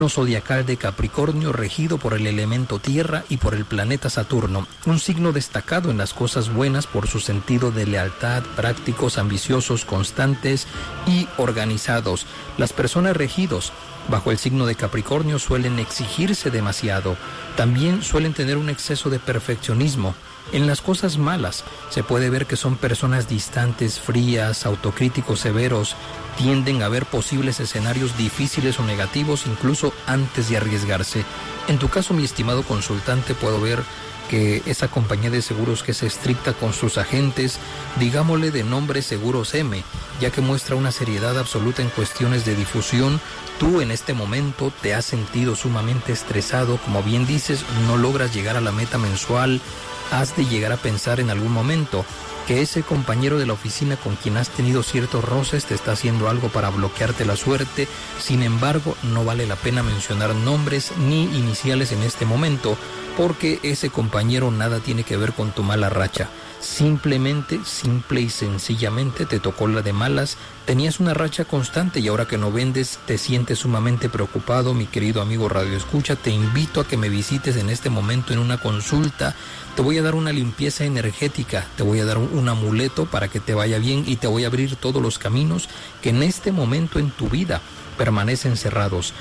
zodiacal de Capricornio, regido por el elemento tierra y por el planeta Saturno, un signo destacado en las cosas buenas por su sentido de lealtad, prácticos, ambiciosos, constantes y organizados. Las personas regidos bajo el signo de Capricornio suelen exigirse demasiado, también suelen tener un exceso de perfeccionismo. En las cosas malas se puede ver que son personas distantes, frías, autocríticos severos, tienden a ver posibles escenarios difíciles o negativos incluso antes de arriesgarse. En tu caso, mi estimado consultante, puedo ver que esa compañía de seguros que es estricta con sus agentes, digámosle de nombre Seguros M, ya que muestra una seriedad absoluta en cuestiones de difusión. Tú en este momento te has sentido sumamente estresado, como bien dices, no logras llegar a la meta mensual. Has de llegar a pensar en algún momento que ese compañero de la oficina con quien has tenido ciertos roces te está haciendo algo para bloquearte la suerte. Sin embargo, no vale la pena mencionar nombres ni iniciales en este momento, porque ese compañero nada tiene que ver con tu mala racha. Simplemente, simple y sencillamente te tocó la de malas. Tenías una racha constante y ahora que no vendes te sientes sumamente preocupado. Mi querido amigo Radio Escucha, te invito a que me visites en este momento en una consulta. Te voy a dar una limpieza energética, te voy a dar un amuleto para que te vaya bien y te voy a abrir todos los caminos que en este momento en tu vida permanecen cerrados.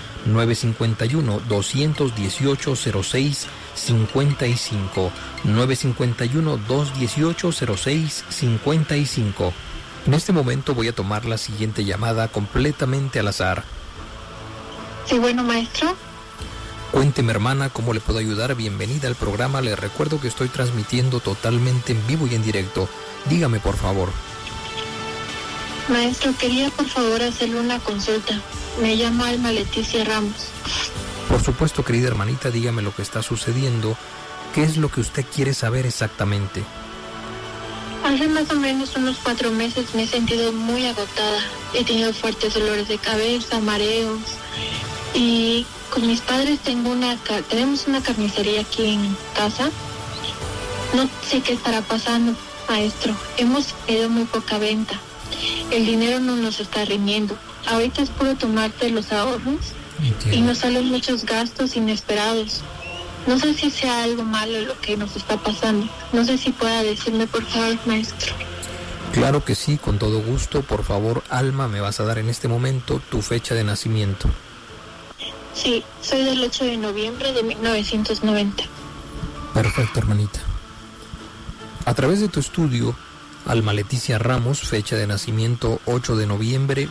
951-218-0655. 951-218-0655. En este momento voy a tomar la siguiente llamada completamente al azar. Sí, bueno, maestro. Cuénteme, hermana, ¿cómo le puedo ayudar? Bienvenida al programa. Le recuerdo que estoy transmitiendo totalmente en vivo y en directo. Dígame, por favor. Maestro, quería por favor hacerle una consulta. Me llamo Alma Leticia Ramos. Por supuesto, querida hermanita, dígame lo que está sucediendo. ¿Qué es lo que usted quiere saber exactamente? Hace más o menos unos 4 meses me he sentido muy agotada. He tenido fuertes dolores de cabeza, mareos. Y con mis padres tenemos una carnicería aquí en casa. No sé qué estará pasando, maestro. Hemos tenido muy poca venta. El dinero no nos está rindiendo. Ahorita es puro tomarte los ahorros. Entiendo. Y nos salen muchos gastos inesperados. No sé si sea algo malo lo que nos está pasando. No sé si pueda decirme, por favor, maestro. Claro que sí, con todo gusto. Por favor, Alma, me vas a dar en este momento tu fecha de nacimiento. Sí, soy del 8 de noviembre de 1990. Perfecto, hermanita. A través de tu estudio, Alma Leticia Ramos, fecha de nacimiento 8 de noviembre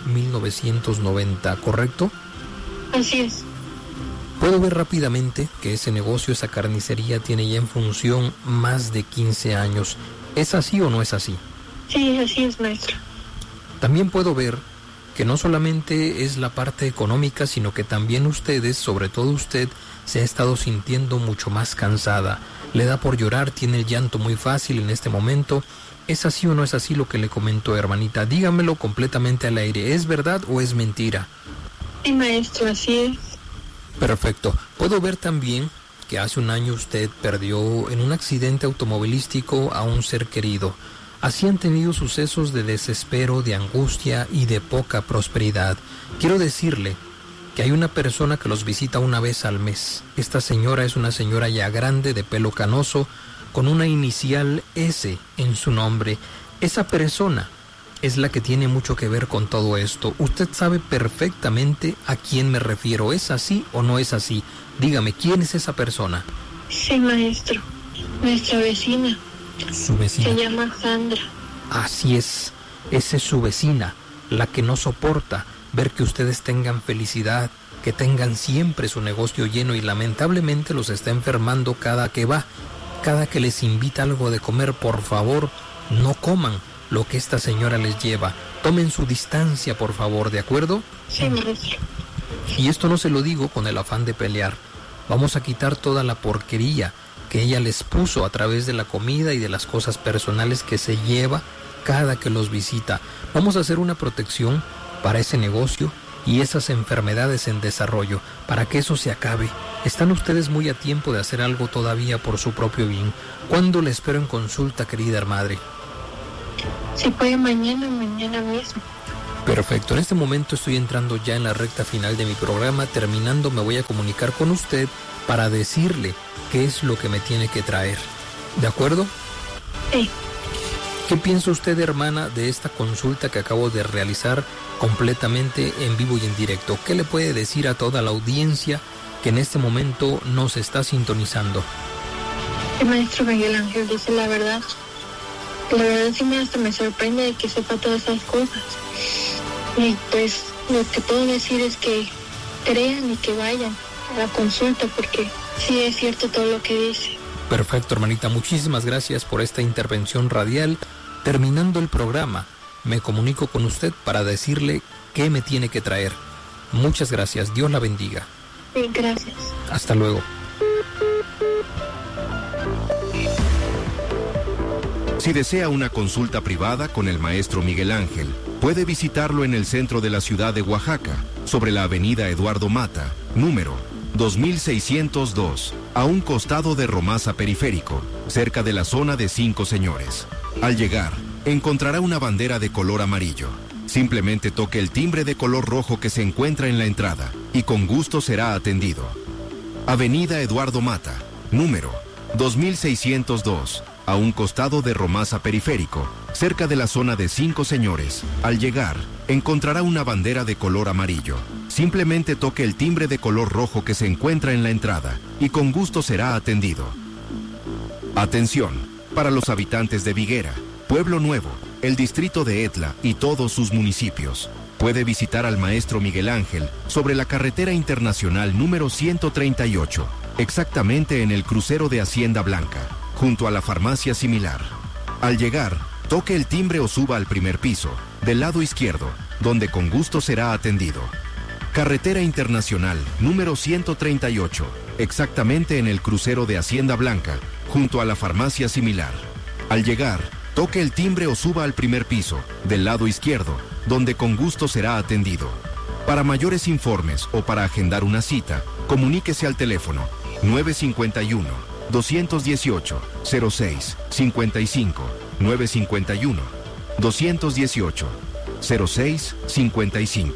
1990, ¿correcto? Así es. Puedo ver rápidamente que ese negocio, esa carnicería, tiene ya en función más de 15 años. ¿Es así o no es así? Sí, así es, maestro. También puedo ver que no solamente es la parte económica, sino que también ustedes, sobre todo usted, se ha estado sintiendo mucho más cansada. Le da por llorar, tiene el llanto muy fácil en este momento. ¿Es así o no es así lo que le comentó, hermanita? Dígamelo completamente al aire. ¿Es verdad o es mentira? Sí, maestro, así es. Perfecto. Puedo ver también que hace un año usted perdió en un accidente automovilístico a un ser querido. Así han tenido sucesos de desespero, de angustia y de poca prosperidad. Quiero decirle que hay una persona que los visita una vez al mes. Esta señora es una señora ya grande, de pelo canoso, con una inicial S en su nombre. Esa persona es la que tiene mucho que ver con todo esto. Usted sabe perfectamente a quién me refiero. ¿Es así o no es así? Dígame, ¿quién es esa persona? Sí, maestro. Nuestra vecina. Su vecina. Se llama Sandra. Así es. Esa es su vecina, la que no soporta ver que ustedes tengan felicidad, que tengan siempre su negocio lleno y lamentablemente los está enfermando cada que va. Cada que les invita algo de comer, por favor, no coman lo que esta señora les lleva. Tomen su distancia, por favor, ¿de acuerdo? Sí, maestro. Y esto no se lo digo con el afán de pelear. Vamos a quitar toda la porquería que ella les puso a través de la comida y de las cosas personales que se lleva cada que los visita. Vamos a hacer una protección para ese negocio y esas enfermedades en desarrollo, para que eso se acabe. Están ustedes muy a tiempo de hacer algo todavía por su propio bien. ¿Cuándo le espero en consulta, querida madre? Si puede mañana mismo. Perfecto, en este momento estoy entrando ya en la recta final de mi programa. Terminando me voy a comunicar con usted para decirle qué es lo que me tiene que traer. ¿De acuerdo? Sí. ¿Qué piensa usted, hermana, de esta consulta que acabo de realizar completamente en vivo y en directo? ¿Qué le puede decir a toda la audiencia que en este momento nos está sintonizando? El maestro Miguel Ángel dice la verdad. La verdad sí hasta me sorprende de que sepa todas esas cosas. Y pues lo que puedo decir es que crean y que vayan a la consulta, porque sí es cierto todo lo que dice. Perfecto, hermanita. Muchísimas gracias por esta intervención radial. Terminando el programa, me comunico con usted para decirle qué me tiene que traer. Muchas gracias. Dios la bendiga. Sí, gracias. Hasta luego. Si desea una consulta privada con el maestro Miguel Ángel, puede visitarlo en el centro de la ciudad de Oaxaca, sobre la avenida Eduardo Mata, número 2602, a un costado de Romasa Periférico, cerca de la zona de Cinco Señores. Al llegar, encontrará una bandera de color amarillo. Simplemente toque el timbre de color rojo que se encuentra en la entrada y con gusto será atendido. Avenida Eduardo Mata, número 2602, a un costado de Romasa Periférico, cerca de la zona de Cinco Señores. Al llegar, encontrará una bandera de color amarillo. Simplemente toque el timbre de color rojo que se encuentra en la entrada y con gusto será atendido. Atención, para los habitantes de Viguera, Pueblo Nuevo, el distrito de Etla y todos sus municipios. Puede visitar al maestro Miguel Ángel sobre la carretera internacional número 138, exactamente en el crucero de Hacienda Blanca, junto a la farmacia Similar. Al llegar, toque el timbre o suba al primer piso, del lado izquierdo, donde con gusto será atendido. Carretera Internacional número 138, exactamente en el crucero de Hacienda Blanca, junto a la farmacia Similar. Al llegar, toque el timbre o suba al primer piso, del lado izquierdo, donde con gusto será atendido. Para mayores informes o para agendar una cita, comuníquese al teléfono 951-218-06-55, 951-218-06-55.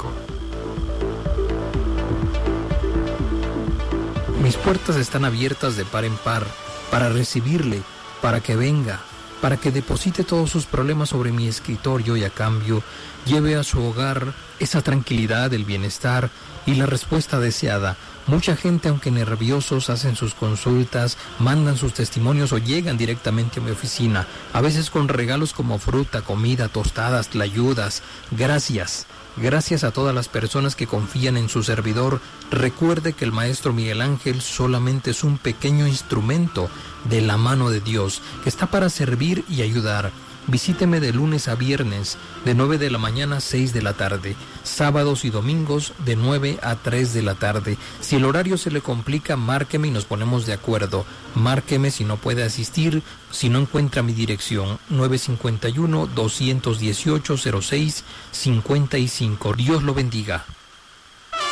Mis puertas están abiertas de par en par para recibirle, para que venga, para que deposite todos sus problemas sobre mi escritorio y a cambio lleve a su hogar esa tranquilidad, el bienestar y la respuesta deseada. Mucha gente, aunque nerviosos, hacen sus consultas, mandan sus testimonios o llegan directamente a mi oficina, a veces con regalos como fruta, comida, tostadas, tlayudas. Gracias. Gracias a todas las personas que confían en su servidor. Recuerde que el maestro Miguel Ángel solamente es un pequeño instrumento de la mano de Dios, que está para servir y ayudar. Visíteme de lunes a viernes, de 9 de la mañana a 6 de la tarde, sábados y domingos de 9 a 3 de la tarde. Si el horario se le complica, márqueme y nos ponemos de acuerdo. Márqueme si no puede asistir, si no encuentra mi dirección, 951-218-06-55. Dios lo bendiga.